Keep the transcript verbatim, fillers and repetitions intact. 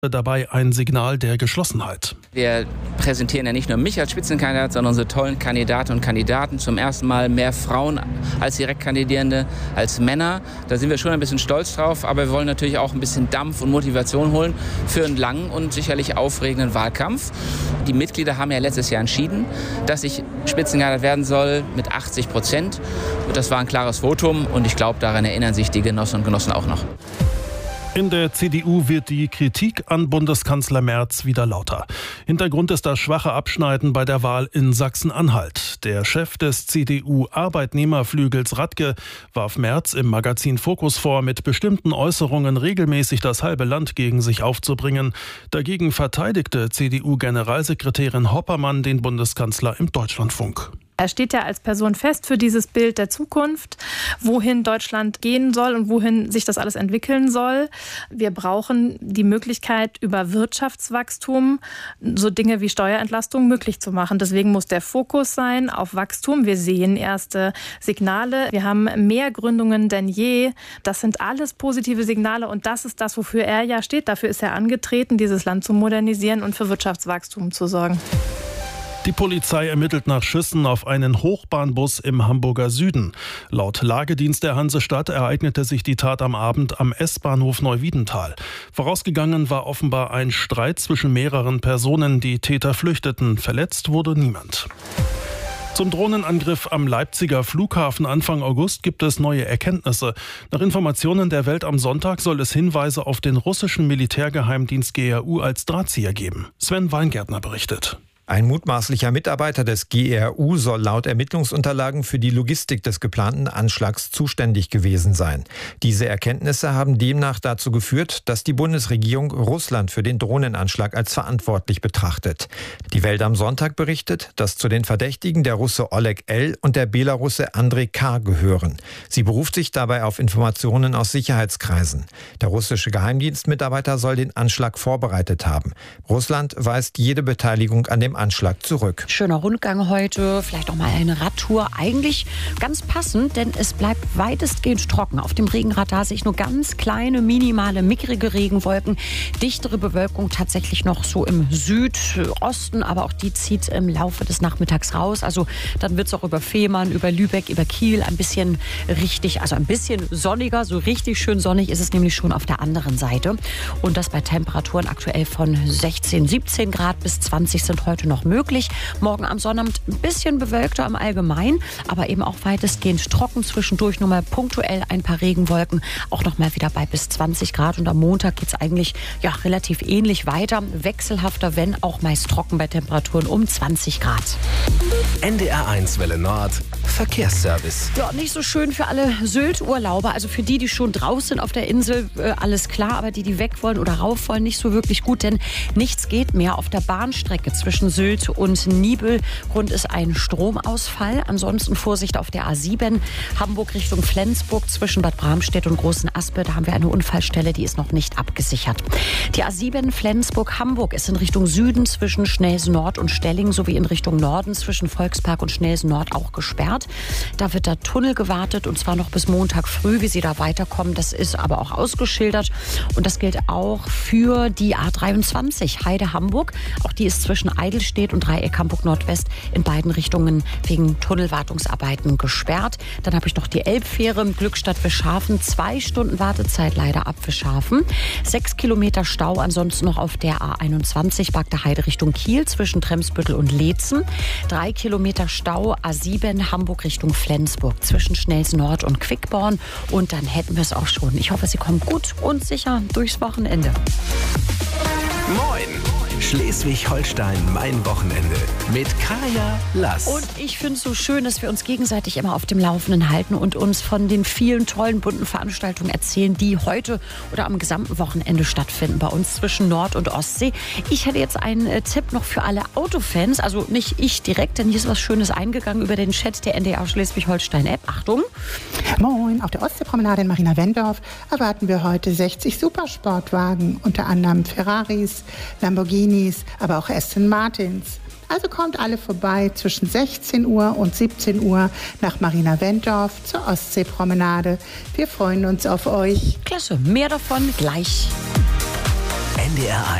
dabei ein Signal der Geschlossenheit. Wir präsentieren ja nicht nur mich als Spitzenkandidat, sondern unsere tollen Kandidatinnen und Kandidaten. Zum ersten Mal mehr Frauen als Direktkandidierende als Männer. Da sind wir schon ein bisschen stolz drauf, aber wir wollen natürlich auch ein bisschen Dampf und Motivation holen für einen langen und sicherlich aufregenden Wahlkampf. Die Mitglieder haben ja letztes Jahr entschieden, dass ich Spitzenkandidat werden soll mit achtzig Prozent. Das war ein klares Votum und ich glaube, daran erinnern sich die Genossinnen und Genossen auch noch. In der C D U wird die Kritik an Bundeskanzler Merz wieder lauter. Hintergrund ist das schwache Abschneiden bei der Wahl in Sachsen-Anhalt. Der Chef des C D U-Arbeitnehmerflügels Radke warf Merz im Magazin Focus vor, mit bestimmten Äußerungen regelmäßig das halbe Land gegen sich aufzubringen. Dagegen verteidigte C D U-Generalsekretärin Hoppermann den Bundeskanzler im Deutschlandfunk. Er steht ja als Person fest für dieses Bild der Zukunft, wohin Deutschland gehen soll und wohin sich das alles entwickeln soll. Wir brauchen die Möglichkeit, über Wirtschaftswachstum so Dinge wie Steuerentlastung möglich zu machen. Deswegen muss der Fokus sein auf Wachstum. Wir sehen erste Signale. Wir haben mehr Gründungen denn je. Das sind alles positive Signale und das ist das, wofür er ja steht. Dafür ist er angetreten, dieses Land zu modernisieren und für Wirtschaftswachstum zu sorgen. Die Polizei ermittelt nach Schüssen auf einen Hochbahnbus im Hamburger Süden. Laut Lagedienst der Hansestadt ereignete sich die Tat am Abend am S-Bahnhof Neuwiedental. Vorausgegangen war offenbar ein Streit zwischen mehreren Personen. Die Täter flüchteten. Verletzt wurde niemand. Zum Drohnenangriff am Leipziger Flughafen Anfang August gibt es neue Erkenntnisse. Nach Informationen der Welt am Sonntag soll es Hinweise auf den russischen Militärgeheimdienst G R U als Drahtzieher geben. Sven Weingärtner berichtet. Ein mutmaßlicher Mitarbeiter des G R U soll laut Ermittlungsunterlagen für die Logistik des geplanten Anschlags zuständig gewesen sein. Diese Erkenntnisse haben demnach dazu geführt, dass die Bundesregierung Russland für den Drohnenanschlag als verantwortlich betrachtet. Die Welt am Sonntag berichtet, dass zu den Verdächtigen der Russe Oleg L. und der Belarusse Andrei K. gehören. Sie beruft sich dabei auf Informationen aus Sicherheitskreisen. Der russische Geheimdienstmitarbeiter soll den Anschlag vorbereitet haben. Russland weist jede Beteiligung an dem Anschlag zurück. Schöner Rundgang heute, vielleicht auch mal eine Radtour. Eigentlich ganz passend, denn es bleibt weitestgehend trocken. Auf dem Regenradar sehe ich nur ganz kleine, minimale, mickrige Regenwolken. Dichtere Bewölkung tatsächlich noch so im Südosten, aber auch die zieht im Laufe des Nachmittags raus. Also dann wird es auch über Fehmarn, über Lübeck, über Kiel ein bisschen richtig, also ein bisschen sonniger. So richtig schön sonnig ist es nämlich schon auf der anderen Seite. Und das bei Temperaturen aktuell von sechzehn, siebzehn Grad bis zwanzig sind heute noch möglich. Morgen am Sonnabend ein bisschen bewölkter im Allgemeinen, aber eben auch weitestgehend trocken. Zwischendurch nur mal punktuell ein paar Regenwolken, auch noch mal wieder bei bis zwanzig Grad. Und am Montag geht es eigentlich ja, relativ ähnlich weiter. Wechselhafter, wenn auch meist trocken bei Temperaturen um zwanzig Grad. N D R eins Welle Nord, Verkehrsservice. Ja, nicht so schön für alle Sylt-Urlauber. Also für die, die schon draußen sind auf der Insel, äh, alles klar. Aber die, die weg wollen oder rauf wollen, nicht so wirklich gut. Denn nichts geht mehr auf der Bahnstrecke zwischen Sylt und Nibelgrund ist ein Stromausfall. Ansonsten Vorsicht auf der A sieben, Hamburg Richtung Flensburg zwischen Bad Bramstedt und Großen Aspe. Da haben wir eine Unfallstelle, die ist noch nicht abgesichert. Die A sieben Flensburg-Hamburg ist in Richtung Süden zwischen Schnelsen Nord und Stelling sowie in Richtung Norden zwischen Volkspark und Schnelsen Nord auch gesperrt. Da wird der Tunnel gewartet und zwar noch bis Montag früh, wie Sie da weiterkommen. Das ist aber auch ausgeschildert und das gilt auch für die A dreiundzwanzig Heide-Hamburg. Auch die ist zwischen Eidelstedt und Dreieck Hamburg Nordwest in beiden Richtungen wegen Tunnelwartungsarbeiten gesperrt. Dann habe ich noch die Elbfähre Glückstadt-Wischhafen. Zwei Stunden Wartezeit leider ab Wischhafen. Sechs Kilometer Stau ansonsten noch auf der A einundzwanzig Bagder Heide Richtung Kiel zwischen Tremsbüttel und Leetzen. Drei Kilometer Stau A sieben Hamburg Richtung Flensburg zwischen Schnelsen Nord und Quickborn. Und dann hätten wir es auch schon. Ich hoffe, Sie kommen gut und sicher durchs Wochenende. Moin! Schleswig-Holstein, mein Wochenende mit Kaya Lass. Und ich finde es so schön, dass wir uns gegenseitig immer auf dem Laufenden halten und uns von den vielen tollen, bunten Veranstaltungen erzählen, die heute oder am gesamten Wochenende stattfinden bei uns zwischen Nord- und Ostsee. Ich hätte jetzt einen äh, Tipp noch für alle Autofans, also nicht ich direkt, denn hier ist was Schönes eingegangen über den Chat der N D R Schleswig-Holstein-App. Achtung! Moin, auf der Ostseepromenade in Marina-Wendorf erwarten wir heute sechzig Supersportwagen, unter anderem Ferraris, Lamborghinis, aber auch Aston Martins. Also kommt alle vorbei zwischen sechzehn Uhr und siebzehn Uhr nach Marina-Wendorf zur Ostseepromenade. Wir freuen uns auf euch. Klasse, mehr davon gleich. N D R eins.